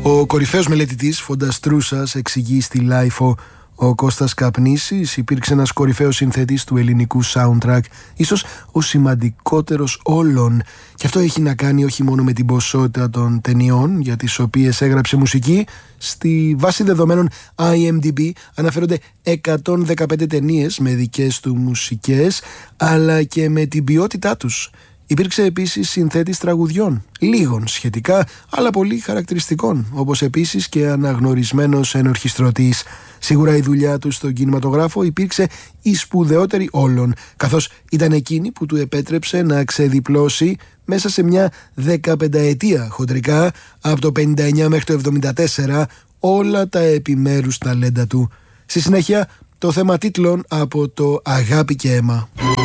Ο κορυφαίος μελετητής Φονταστρούσας εξηγεί στη Λάιφο: ο Κώστας Καπνίσης υπήρξε ένας κορυφαίος συνθέτης του ελληνικού soundtrack, ίσως ο σημαντικότερος όλων. Και αυτό έχει να κάνει όχι μόνο με την ποσότητα των ταινιών για τις οποίες έγραψε μουσική. Στη βάση δεδομένων IMDb αναφέρονται 115 ταινίες με δικές του μουσικές, αλλά και με την ποιότητά τους. Υπήρξε επίσης συνθέτης τραγουδιών, λίγων σχετικά, αλλά πολύ χαρακτηριστικών, όπως επίσης και αναγνωρισμένος ενορχιστρωτής. Σίγουρα η δουλειά του στον κινηματογράφο υπήρξε η σπουδαιότερη όλων, καθώς ήταν εκείνη που του επέτρεψε να ξεδιπλώσει μέσα σε μια 15ετία χοντρικά, από το 59 μέχρι το 74, όλα τα επιμέρους ταλέντα του. Στη συνέχεια, το θέμα τίτλων από το «Αγάπη και αίμα».